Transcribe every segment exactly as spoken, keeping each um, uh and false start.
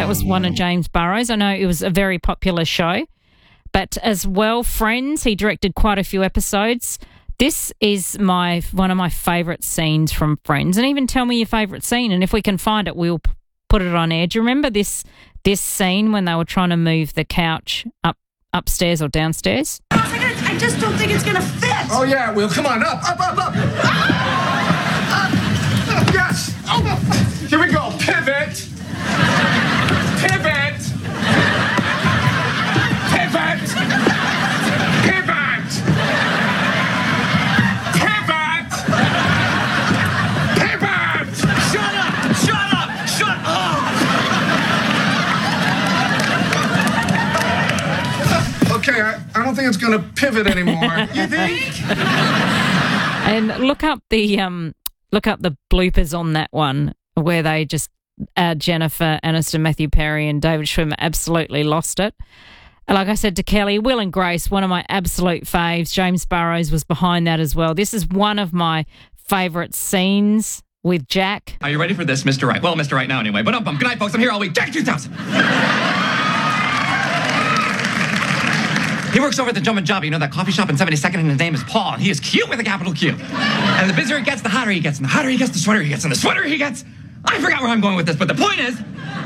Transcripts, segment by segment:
That was one of James Burrows. I know it was a very popular show. But as well, Friends, he directed quite a few episodes. This is my one of my favourite scenes from Friends. And even tell me your favourite scene. And if we can find it, we'll p- put it on air. Do you remember this this scene when they were trying to move the couch up upstairs or downstairs? I just don't think it's going to fit. Oh, yeah, Will. Come on, up, up, up, up. Up. Yes. Oh. Here we go. Pivot. Pivot. Pivot. Pivot. Pivot. Pivot. Shut up. Shut up. Shut up. Okay, I, I don't think it's going to pivot anymore. You think? And look up the um, look up the bloopers on that one where they just uh, Jennifer Aniston, Matthew Perry, and David Schwimmer absolutely lost it. Like I said to Kelly, Will and Grace, one of my absolute faves. James Burrows was behind that as well. This is one of my favourite scenes with Jack. Are you ready for this, Mister Right? Well, Mister Right now anyway. But um, good night, folks. I'm here all week. Jack two thousand. He works over at the Jumpin' Job, you know, that coffee shop in seventy-second, and his name is Paul, and he is cute with a capital Q. And the busier he gets, the hotter he gets, and the hotter he gets, the sweater he gets, and the sweater he gets. I forgot where I'm going with this, but the point is,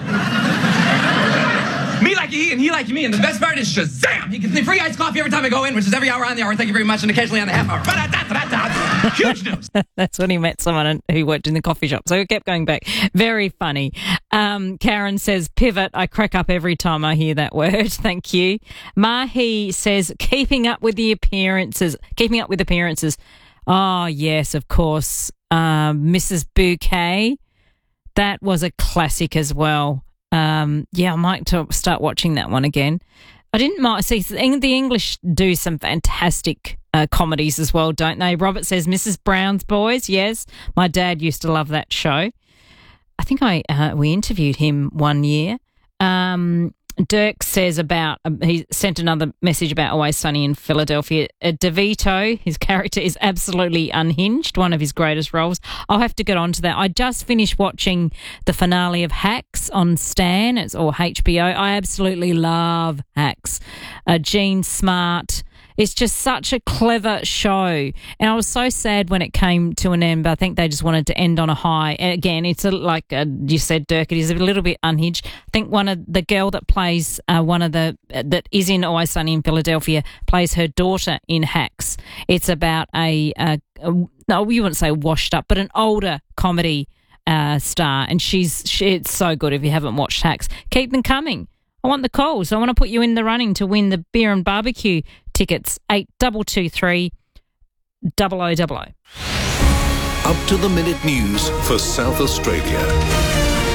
me like he and he like me, and the best part is Shazam! He gives me free iced coffee every time I go in, which is every hour on the hour, thank you very much, and occasionally on the half hour. Huge news! That's when he met someone who worked in the coffee shop, so he kept going back. Very funny. Um, Karen says, pivot. I crack up every time I hear that word. Thank you. Mahi says, keeping up with the appearances. Keeping up with appearances. Oh, yes, of course. Um, Missus Bouquet. That was a classic as well. Um, yeah, I might t- start watching that one again. I didn't mind. See, the English do some fantastic uh, comedies as well, don't they? Robert says, Missus Brown's Boys. Yes, my dad used to love that show. I think I uh, we interviewed him one year. Um, Dirk says about, um, he sent another message about Always Sunny in Philadelphia. Uh, DeVito, his character is absolutely unhinged, one of his greatest roles. I'll have to get on to that. I just finished watching the finale of Hacks on Stan, it's, or H B O. I absolutely love Hacks. Uh, Gene Smart. It's just such a clever show. And I was so sad when it came to an end, but I think they just wanted to end on a high. Again, it's a, like uh, you said, Dirk, it is a little bit unhinged. I think one of the girl that plays uh, one of the, uh, that is in Always Sunny in Philadelphia, plays her daughter in Hacks. It's about a, a, a no, you wouldn't say washed up, but an older comedy uh, star. And she's, she, it's so good if you haven't watched Hacks. Keep them coming. I want the calls. I want to put you in the running to win the beer and barbecue tickets. eight two two three, double oh double oh. Up to the minute news for South Australia.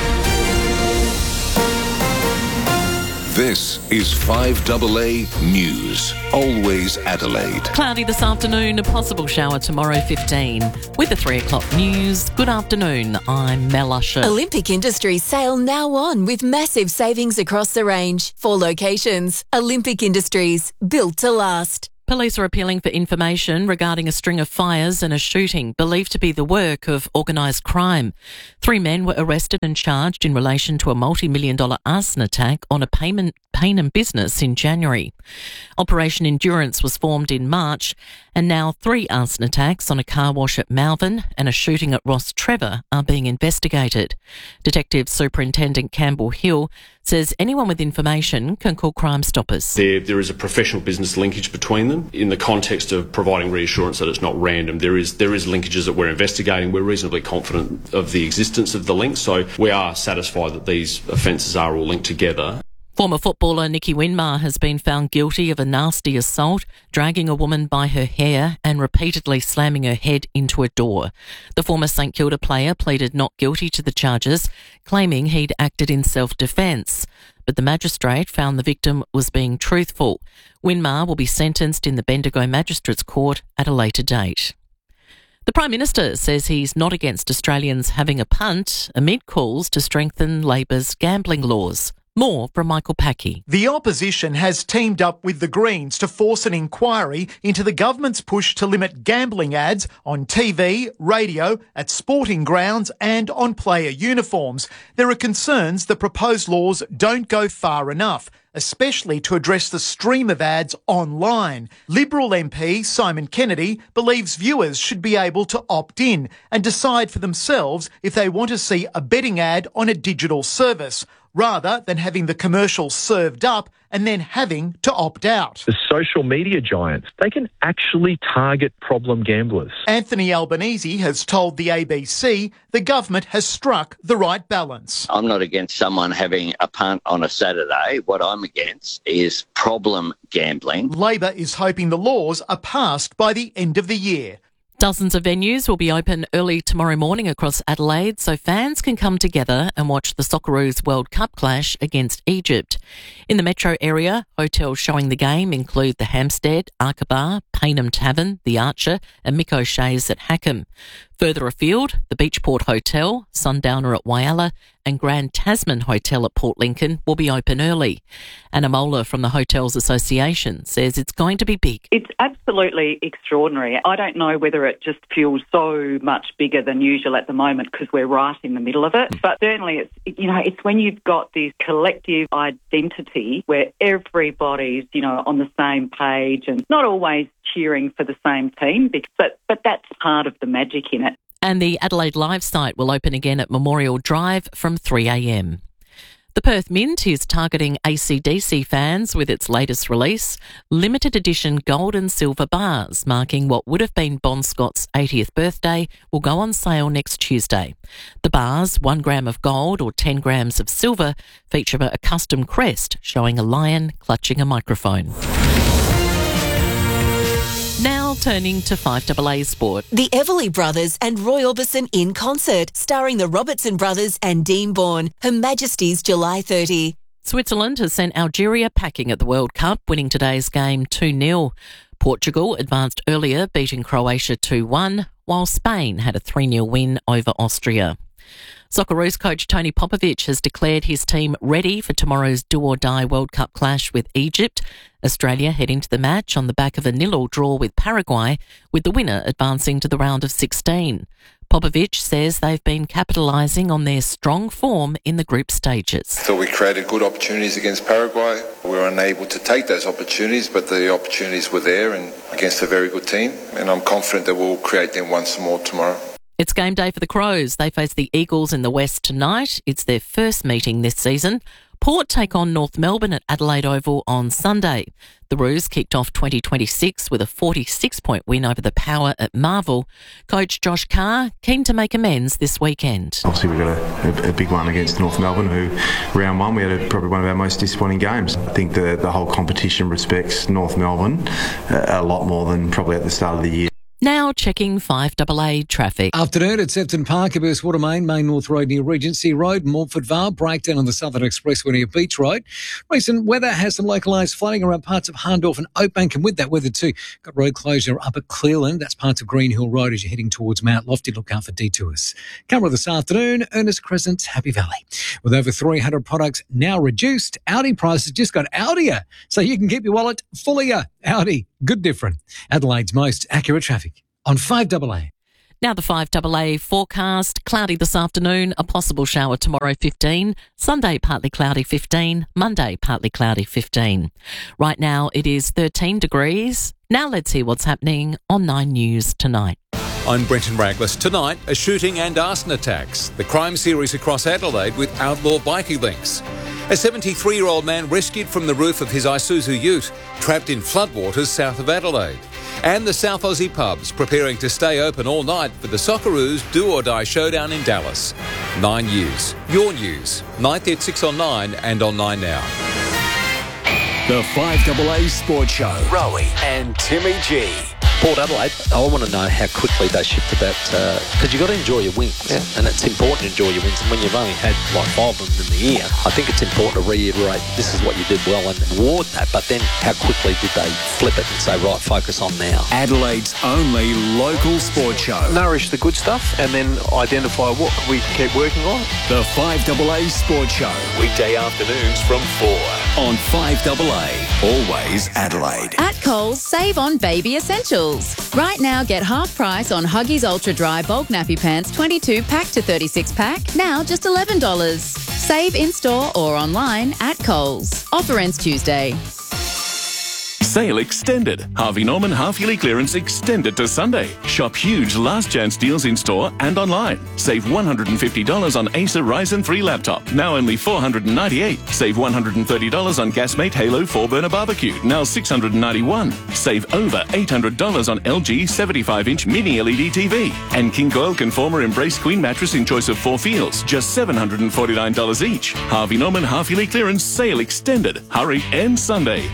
This is five A A News. Always Adelaide. Cloudy this afternoon, a possible shower tomorrow fifteen. With the three o'clock news, good afternoon, I'm Mel Usher. Olympic Industries sale now on with massive savings across the range. Four locations. Olympic Industries, built to last. Police are appealing for information regarding a string of fires and a shooting believed to be the work of organised crime. Three men were arrested and charged in relation to a multi-million dollar arson attack on a payment, Payneham business in January. Operation Endurance was formed in March, and now three arson attacks on a car wash at Malvern and a shooting at Ross Trevor are being investigated. Detective Superintendent Campbell Hill says anyone with information can call Crime Stoppers. There, there is a professional business linkage between them in the context of providing reassurance that it's not random. There is there is linkages that we're investigating. We're reasonably confident of the existence of the link, so we are satisfied that these offences are all linked together. Former footballer Nicky Winmar has been found guilty of a nasty assault, dragging a woman by her hair and repeatedly slamming her head into a door. The former St Kilda player pleaded not guilty to the charges, claiming he'd acted in self-defence. But the magistrate found the victim was being truthful. Winmar will be sentenced in the Bendigo Magistrates Court at a later date. The Prime Minister says he's not against Australians having a punt amid calls to strengthen Labor's gambling laws. More from Michael Packey. The opposition has teamed up with the Greens to force an inquiry into the government's push to limit gambling ads on T V, radio, at sporting grounds and on player uniforms. There are concerns the proposed laws don't go far enough, especially to address the stream of ads online. Liberal M P Simon Kennedy believes viewers should be able to opt in and decide for themselves if they want to see a betting ad on a digital service, rather than having the commercial served up and then having to opt out. The social media giants, they can actually target problem gamblers. Anthony Albanese has told the A B C the government has struck the right balance. I'm not against someone having a punt on a Saturday. What I'm against is problem gambling. Labor is hoping the laws are passed by the end of the year. Dozens of venues will be open early tomorrow morning across Adelaide so fans can come together and watch the Socceroos World Cup clash against Egypt. In the metro area, hotels showing the game include the Hampstead, Arkabar, Paynham Tavern, the Archer and Mick O'Shea's at Hackham. Further afield, the Beachport Hotel, Sundowner at Whyalla and Grand Tasman Hotel at Port Lincoln will be open early. Anna Mola from the Hotels Association says it's going to be big. It's absolutely extraordinary. I don't know whether it just feels so much bigger than usual at the moment because we're right in the middle of it. But certainly, it's you know, it's when you've got this collective identity where everybody's, you know, on the same page and not always cheering for the same team, but, but that's part of the magic in it. And the Adelaide Live site will open again at Memorial Drive from three a m. The Perth Mint is targeting A C D C fans with its latest release, limited edition gold and silver bars marking what would have been Bon Scott's eightieth birthday will go on sale next Tuesday. The bars, one gram of gold or ten grams of silver, feature a custom crest showing a lion clutching a microphone. Now turning to five A A Sport. The Everly Brothers and Roy Orbison in concert, starring the Robertson Brothers and Dean Bourne. Her Majesty's July thirtieth. Switzerland has sent Algeria packing at the World Cup, winning today's game two nil. Portugal advanced earlier, beating Croatia two one, while Spain had a three nil win over Austria. Socceroos coach Tony Popovic has declared his team ready for tomorrow's do-or-die World Cup clash with Egypt. Australia head into the match on the back of a nil-all draw with Paraguay, with the winner advancing to the round of sixteen. Popovic says they've been capitalising on their strong form in the group stages. I thought we created good opportunities against Paraguay. We were unable to take those opportunities, but the opportunities were there and against a very good team, and I'm confident that we'll create them once more tomorrow. It's game day for the Crows. They face the Eagles in the West tonight. It's their first meeting this season. Port take on North Melbourne at Adelaide Oval on Sunday. The Roos kicked off twenty twenty-six with a forty-six point win over the Power at Marvel. Coach Josh Carr keen to make amends this weekend. Obviously we've got a, a big one against North Melbourne, who round one we had a, probably one of our most disappointing games. I think the, the whole competition respects North Melbourne a, a lot more than probably at the start of the year. Now checking five A A traffic. Afternoon at Sefton Park, Burst Water Main, Main North Road near Regency Road, Montfort Vale, breakdown on the Southern Expressway near Beach Road. Recent weather has some localised flooding around parts of Hahndorf and Oakbank, and with that weather too, got road closure up at Clearland. That's parts of Green Hill Road as you're heading towards Mount Lofty. Look out for detours. Camera this afternoon, Ernest Crescent, Happy Valley. With over three hundred products now reduced, Audi prices just got Audier, so you can keep your wallet fullier. Audi, good different. Adelaide's most accurate traffic on five A A. Now the five A A forecast. Cloudy this afternoon, a possible shower tomorrow fifteen, Sunday partly cloudy fifteen, Monday partly cloudy fifteen. Right now it is thirteen degrees. Now let's hear what's happening on Nine News tonight. I'm Brenton Raglas. Tonight, a shooting and arson attacks. The crime series across Adelaide with outlaw bikie links. A seventy-three-year-old man rescued from the roof of his Isuzu ute, trapped in floodwaters south of Adelaide. And the South Aussie pubs preparing to stay open all night for the Socceroos do-or-die showdown in Dallas. Nine News. Your news. Ninth at six on Nine and on Nine Now. The five A A Sports Show. Rowie and Timmy G. Port Adelaide, I want to know how quickly they shifted that, because you've got to enjoy your wins, yeah. and it's important to enjoy your wins. And when you've only had like five of them in the year, I think it's important to reiterate this is what you did well and reward that. But then how quickly did they flip it and say, right, focus on now? Adelaide's only local sports show. Nourish the good stuff and then identify what we can keep working on. The five A A Sports Show. Weekday afternoons from four. On five A A. Always Adelaide. At Coles, save on baby essentials. Right now, get half price on Huggies Ultra Dry Bulk Nappy Pants twenty-two pack to thirty-six pack, now just eleven dollars. Save in-store or online at Coles. Offer ends Tuesday. Sale extended. Harvey Norman half-yearly clearance extended to Sunday. Shop huge last chance deals in store and online. Save one hundred fifty dollars on Acer Ryzen three laptop, now only four hundred ninety-eight dollars. Save one hundred thirty dollars on Gasmate Halo four burner barbecue, now six hundred ninety-one dollars. Save over eight hundred dollars on L G seventy-five inch mini L E D T V. And King Coil Conformer Embrace Queen mattress in choice of four feels, just seven hundred forty-nine dollars each. Harvey Norman half-yearly clearance sale extended. Hurry, end Sunday.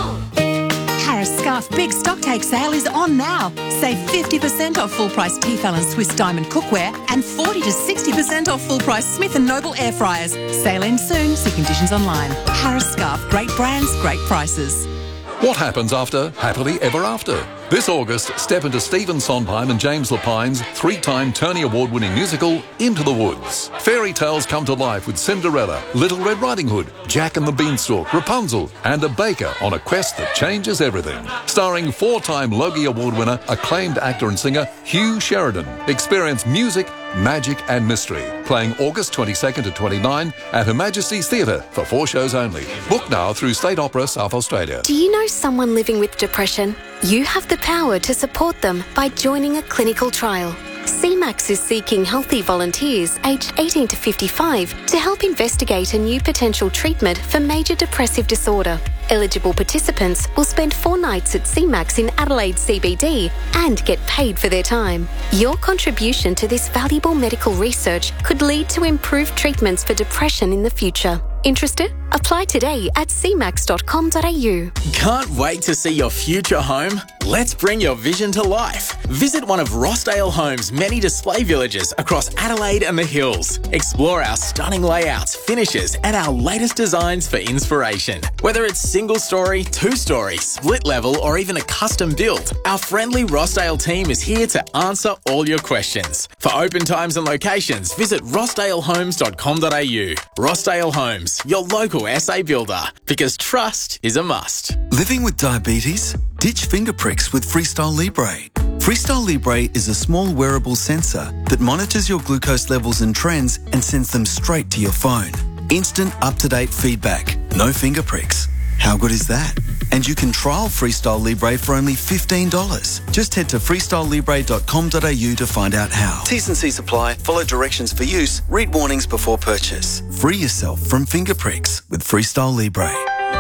Harris Scarf Big Stock Take Sale is on now. Save fifty percent off full price Tefal Swiss Diamond cookware and forty to sixty percent off full price Smith and Noble air fryers. Sale ends soon. See conditions online. Harris Scarf. Great brands, great prices. What happens after Happily Ever After? This August, step into Stephen Sondheim and James Lapine's three-time Tony Award-winning musical, Into the Woods. Fairy tales come to life with Cinderella, Little Red Riding Hood, Jack and the Beanstalk, Rapunzel, and a baker on a quest that changes everything. Starring four-time Logie Award winner, acclaimed actor and singer Hugh Sheridan. Experience music, magic and mystery. Playing August twenty-second to twenty-ninth at Her Majesty's Theatre for four shows only. Book now through State Opera South Australia. Do you know someone living with depression? You have the power to support them by joining a clinical trial. C MAX is seeking healthy volunteers aged eighteen to fifty-five to help investigate a new potential treatment for major depressive disorder. Eligible participants will spend four nights at C MAX in Adelaide C B D and get paid for their time. Your contribution to this valuable medical research could lead to improved treatments for depression in the future. Interested? Apply today at c max dot com dot a u. Can't wait to see your future home? Let's bring your vision to life. Visit one of Rossdale Homes' many display villages across Adelaide and the Hills. Explore our stunning layouts, finishes, and our latest designs for inspiration. Whether it's single story, two story, split level, or even a custom build, our friendly Rossdale team is here to answer all your questions. For open times and locations, visit rossdale homes dot com dot a u. Rossdale Homes, your local S A builder, because trust is a must. Living with diabetes? Ditch finger pricks with Freestyle Libre. Freestyle Libre is a small wearable sensor that monitors your glucose levels and trends and sends them straight to your phone. Instant up-to-date feedback. No finger pricks. How good is that? And you can trial Freestyle Libre for only fifteen dollars. Just head to freestyle libre dot com dot a u to find out how. T's and C's apply. Follow directions for use. Read warnings before purchase. Free yourself from finger pricks with Freestyle Libre.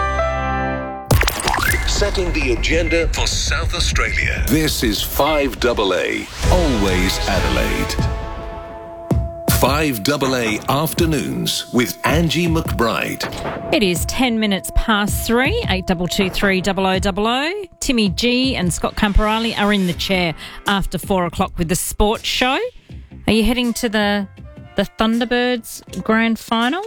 Setting the agenda for South Australia. This is five A A. Always Adelaide. five A A Afternoons with Angie McBride. It is ten minutes past three, eight two two three double oh double oh. Timmy G and Scott Camporali are in the chair after four o'clock with the sports show. Are you heading to the the Thunderbirds grand final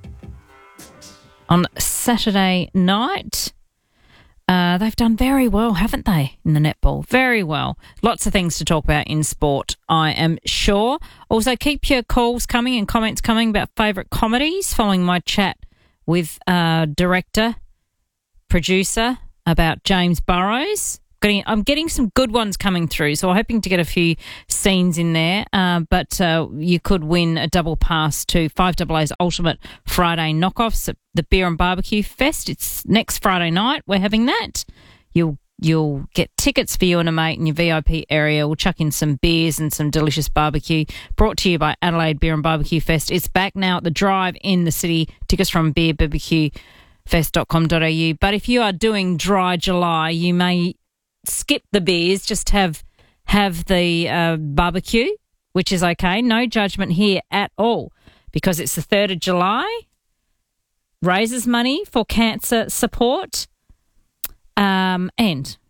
on Saturday night? Uh, they've done very well, haven't they, in the netball? Very well. Lots of things to talk about in sport, I am sure. Also, keep your calls coming and comments coming about favourite comedies following my chat with uh, director, producer about James Burrows. Getting, I'm getting some good ones coming through, so I'm hoping to get a few scenes in there. Uh, but uh, you could win a double pass to five A A's Ultimate Friday Knockoffs at the Beer and Barbecue Fest. It's next Friday night. We're having that. You'll you'll get tickets for you and a mate in your V I P area. We'll chuck in some beers and some delicious barbecue. Brought to you by Adelaide Beer and Barbecue Fest. It's back now at the Drive in the city. Tickets from beer b b q fest dot com dot a u. But if you are doing Dry July, you may skip the beers, just have have the uh, barbecue, which is okay. No judgment here at all, because it's the third of July. Raises money for cancer support. Um, and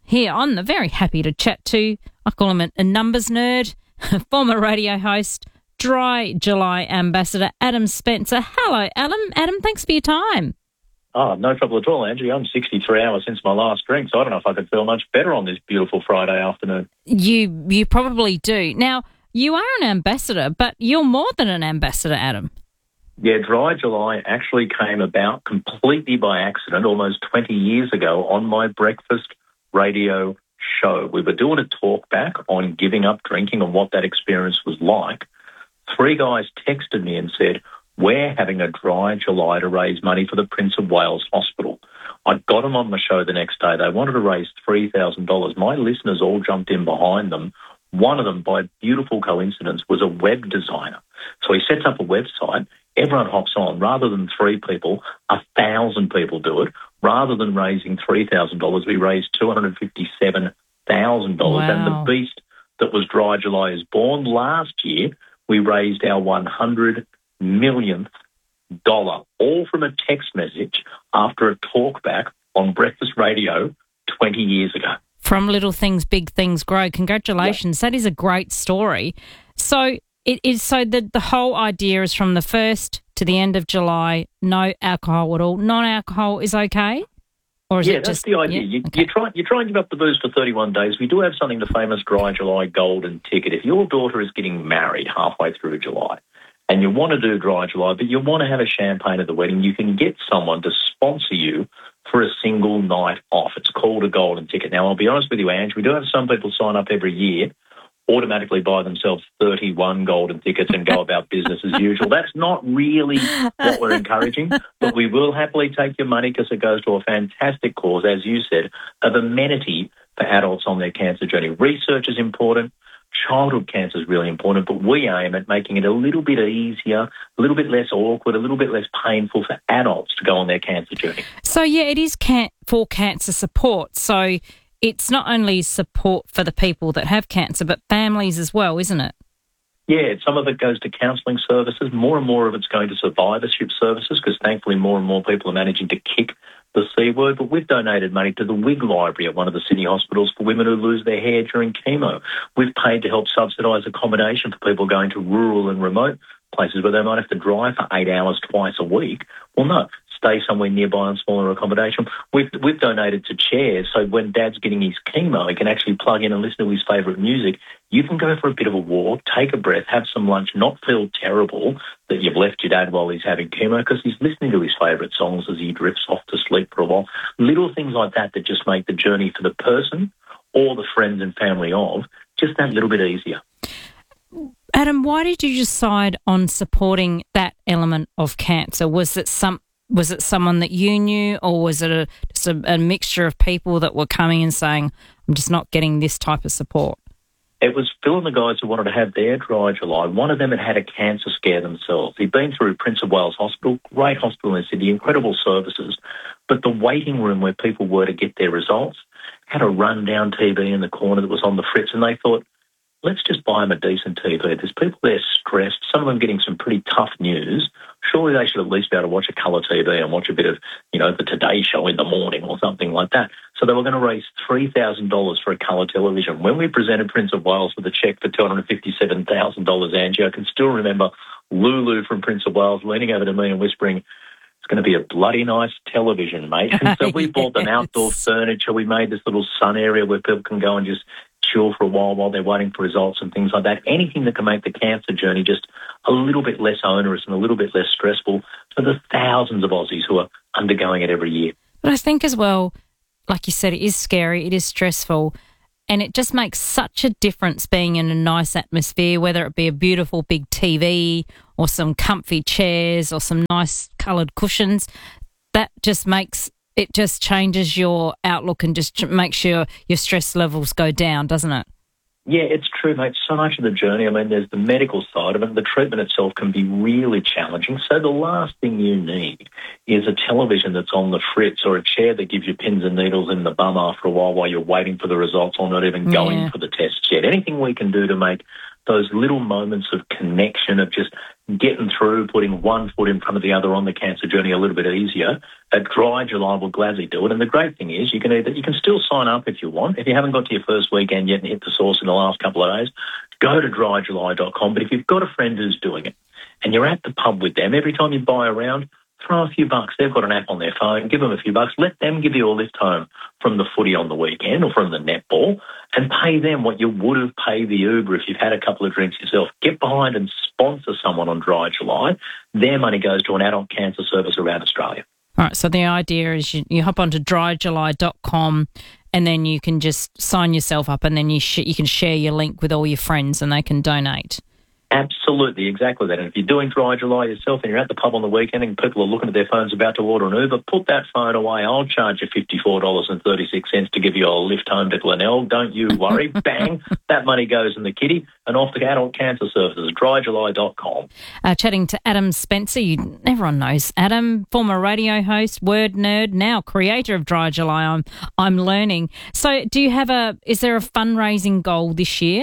here on the very happy to chat to, I call him a numbers nerd, former radio host, Dry July ambassador, Adam Spencer. Hello, Adam. Adam, thanks for your time. Oh, no trouble at all, Angie. I'm sixty-three hours since my last drink, so I don't know if I could feel much better on this beautiful Friday afternoon. You you probably do. Now, you are an ambassador, but you're more than an ambassador, Adam. Yeah, Dry July actually came about completely by accident almost twenty years ago on my breakfast radio show. We were doing a talk back on giving up drinking and what that experience was like. Three guys texted me and said, we're having a Dry July to raise money for the Prince of Wales Hospital. I got them on the show the next day. They wanted to raise three thousand dollars. My listeners all jumped in behind them. One of them, by beautiful coincidence, was a web designer. So he sets up a website. Everyone hops on. Rather than three people, a thousand people do it. Rather than raising three thousand dollars, we raised two hundred fifty-seven thousand dollars. Wow. And the beast that was Dry July is born. Last year, we raised our one hundred millionth dollar, all from a text message after a talk back on breakfast radio twenty years ago. From little things, big things grow. Congratulations. Yep. That is a great story. So it is so that the whole idea is from the first to the end of July, no alcohol at all. Non-alcohol is okay? Or is yeah, it that's just, the idea. Yeah? You, okay. you, try, you try and give up the booze for thirty-one days. We do have something, the famous Dry July golden ticket. If your daughter is getting married halfway through July and you want to do Dry July, but you want to have a champagne at the wedding, you can get someone to sponsor you for a single night off. It's called a golden ticket. Now, I'll be honest with you, Ange, we do have some people sign up every year, automatically buy themselves thirty-one golden tickets and go about business as usual. That's not really what we're encouraging, but we will happily take your money because it goes to a fantastic cause, as you said, of amenity for adults on their cancer journey. Research is important. Childhood cancer is really important, but we aim at making it a little bit easier, a little bit less awkward, a little bit less painful for adults to go on their cancer journey. So, yeah, it is can- for cancer support. So it's not only support for the people that have cancer, but families as well, isn't it? Yeah, some of it goes to counselling services. More and more of it's going to survivorship services because thankfully more and more people are managing to kick the C word. But we've donated money to the Wig Library at one of the Sydney hospitals for women who lose their hair during chemo. We've paid to help subsidise accommodation for people going to rural and remote places where they might have to drive for eight hours twice a week. Well, no, stay somewhere nearby on smaller accommodation. We've, we've donated to chairs, so when Dad's getting his chemo, he can actually plug in and listen to his favourite music. You can go for a bit of a walk, take a breath, have some lunch, not feel terrible that you've left your dad while he's having chemo because he's listening to his favourite songs as he drifts off to sleep for a while. Little things like that that just make the journey for the person or the friends and family of just that little bit easier. Adam, why did you decide on supporting that element of cancer? Was it some was it someone that you knew, or was it a, just a, a mixture of people that were coming and saying, I'm just not getting this type of support? It was Phil and the guys who wanted to have their Dry July. One of them had had a cancer scare themselves. He'd been through Prince of Wales Hospital, great hospital in Sydney, incredible services, but the waiting room where people were to get their results had a rundown T V in the corner that was on the fritz, and they thought, let's just buy them a decent T V. There's people there stressed, some of them getting some pretty tough news. Surely they should at least be able to watch a colour T V and watch a bit of, you know, the Today Show in the morning or something like that. So they were going to raise three thousand dollars for a colour television. When we presented Prince of Wales with a cheque for two hundred fifty-seven thousand dollars, Angie, I can still remember Lulu from Prince of Wales leaning over to me and whispering, it's going to be a bloody nice television, mate. And so we bought them outdoor furniture. We made this little sun area where people can go and just chill for a while while they're waiting for results and things like that. Anything that can make the cancer journey just a little bit less onerous and a little bit less stressful for the thousands of Aussies who are undergoing it every year. But I think as well, like you said, it is scary, it is stressful, and it just makes such a difference being in a nice atmosphere, whether it be a beautiful big T V or some comfy chairs or some nice coloured cushions. That just makes... it just changes your outlook and just makes your, your stress levels go down, doesn't it? Yeah, it's true, mate. So much of the journey, I mean, there's the medical side of it. The treatment itself can be really challenging. So the last thing you need is a television that's on the fritz or a chair that gives you pins and needles in the bum after a while while you're waiting for the results or not even going yeah. for the tests yet. Anything we can do to make those little moments of connection, of just getting through, putting one foot in front of the other on the cancer journey a little bit easier, at Dry July will gladly do it. And the great thing is you can either you can still sign up if you want. If you haven't got to your first weekend yet and hit the source in the last couple of days, go to dry july dot com. But if you've got a friend who's doing it and you're at the pub with them, every time you buy a round, throw a few bucks. They've got an app on their phone. Give them a few bucks. Let them give you a lift home from the footy on the weekend or from the netball and pay them what you would have paid the Uber if you've had a couple of drinks yourself. Get behind and sponsor someone on Dry July. Their money goes to an adult cancer service around Australia. All right, so the idea is you, you hop onto dry july dot com and then you can just sign yourself up and then you sh- you can share your link with all your friends and they can donate. Absolutely, exactly that. And if you're doing Dry July yourself and you're at the pub on the weekend and people are looking at their phones about to order an Uber, put that phone away. I'll charge you fifty-four dollars and thirty-six cents to give you a lift home to Glenelg. Don't you worry. Bang, that money goes in the kitty and off to Adult Cancer Services, dry july dot com. Uh, chatting to Adam Spencer. You, everyone knows Adam, former radio host, word nerd, now creator of Dry July. I'm, I'm learning. So do you have a, is there a fundraising goal this year?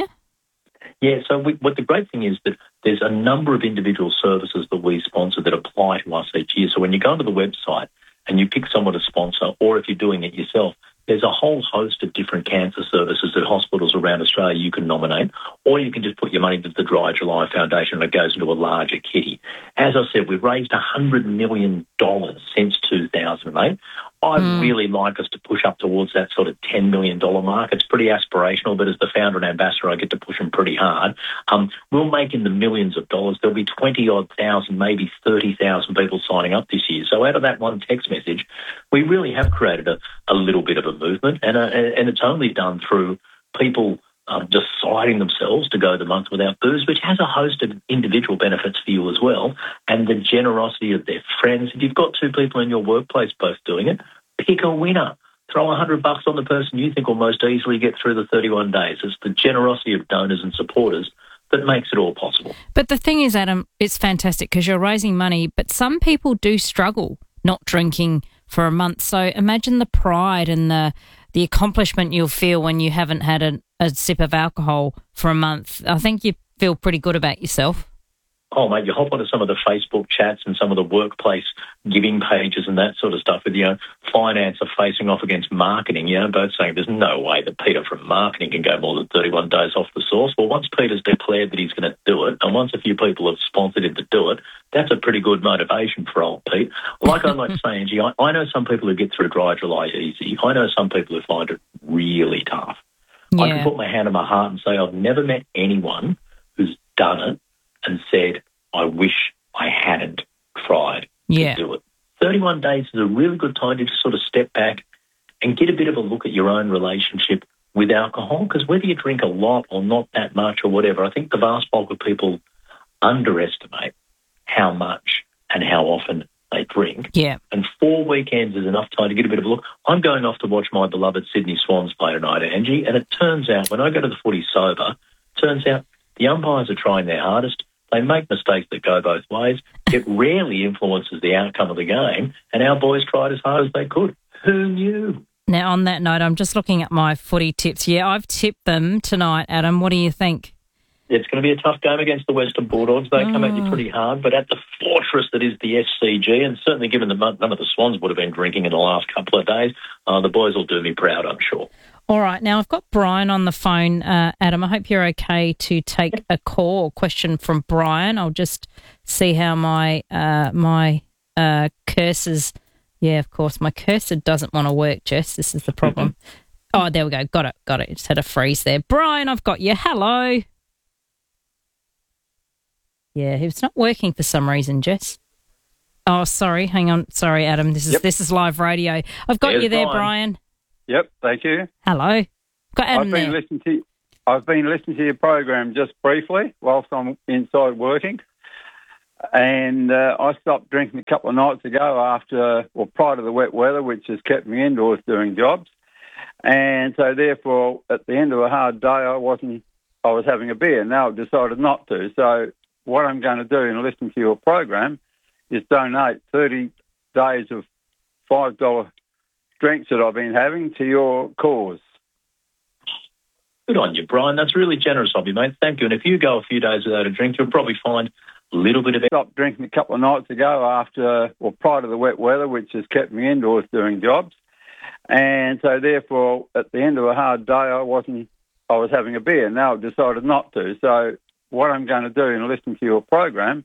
Yeah, so we, what the great thing is that there's a number of individual services that we sponsor that apply to us each year. So when you go onto the website and you pick someone to sponsor, or if you're doing it yourself, there's a whole host of different cancer services at hospitals around Australia you can nominate, or you can just put your money into the Dry July Foundation and it goes into a larger kitty. As I said, we've raised one hundred million dollars since two thousand eight. I'd mm. really like us to push up towards that sort of ten million dollars mark. It's pretty aspirational, but as the founder and ambassador, I get to push them pretty hard. Um, we'll make in the millions of dollars. There'll be twenty-odd thousand, maybe thirty thousand people signing up this year. So out of that one text message, we really have created a, a little bit of a movement, and, uh, and it's only done through people um, deciding themselves to go the month without booze, which has a host of individual benefits for you as well, and the generosity of their friends. If you've got two people in your workplace both doing it, pick a winner. Throw a hundred bucks on the person you think will most easily get through the thirty-one days. It's the generosity of donors and supporters that makes it all possible. But the thing is, Adam, it's fantastic because you're raising money, but some people do struggle not drinking for a month. So imagine the pride and the the accomplishment you'll feel when you haven't had a, a sip of alcohol for a month. I think you feel pretty good about yourself. Oh, mate, you hop onto some of the Facebook chats and some of the workplace giving pages and that sort of stuff with, you know, finance are facing off against marketing, you know, both saying there's no way that Peter from marketing can go more than thirty-one days off the source. Well, once Peter's declared that he's going to do it, and once a few people have sponsored him to do it, that's a pretty good motivation for old Pete. Like I like to say, Angie, I, I know some people who get through Dry July easy. I know some people who find it really tough. Yeah. I can put my hand on my heart and say I've never met anyone who's done it and said, I wish I hadn't tried yeah. to do it. thirty-one days is a really good time to just sort of step back and get a bit of a look at your own relationship with alcohol, because whether you drink a lot or not that much or whatever, I think the vast bulk of people underestimate how much and how often they drink. Yeah. And four weekends is enough time to get a bit of a look. I'm going off to watch my beloved Sydney Swans play tonight, Angie, and it turns out when I go to the footy sober, it turns out the umpires are trying their hardest. They make mistakes that go both ways. It rarely influences the outcome of the game, and our boys tried as hard as they could. Who knew? Now, on that note, I'm just looking at my footy tips. Yeah, I've tipped them tonight, Adam. What do you think? It's going to be a tough game against the Western Bulldogs. They oh. come at you pretty hard, but at the fortress that is the S C G, and certainly given that none of the Swans would have been drinking in the last couple of days, uh, the boys will do me proud, I'm sure. All right. Now, I've got Brian on the phone, uh, Adam. I hope you're okay to take a call or question from Brian. I'll just see how my uh, my uh, cursors... Yeah, of course, my cursor doesn't want to work, Jess. This is the problem. Oh, there we go. Got it. Got it. Just had a freeze there. Brian, I've got you. Hello. Yeah, it's not working for some reason, Jess. Oh, sorry. Hang on. Sorry, Adam. This is yep. this is live radio. I've got There's you there, Brian. Brian. Yep, thank you. Hello. Got Adam I've been there. listening to I've been listening to your program just briefly whilst I'm inside working, and uh, I stopped drinking a couple of nights ago after, well, prior to the wet weather, which has kept me indoors doing jobs, and so therefore at the end of a hard day, I wasn't. I was having a beer. Now I've decided not to. So what I'm going to do in listening to your program is donate thirty days of five dollar drinks that I've been having to your cause. Good on you, Brian. That's really generous of you, mate. Thank you. And if you go a few days without a drink, you'll probably find a little bit of... Stopped drinking a couple of nights ago after, or prior to the wet weather, which has kept me indoors doing jobs. And so therefore, at the end of a hard day, I wasn't, I was having a beer. Now I've decided not to. So what I'm going to do in listening to your program